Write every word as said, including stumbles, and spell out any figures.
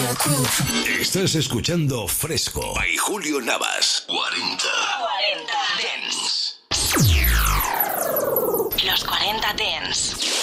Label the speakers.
Speaker 1: Estás escuchando Fresco by Julio Navas. cuarenta.
Speaker 2: cuarenta Dance. Los cuarenta Dance.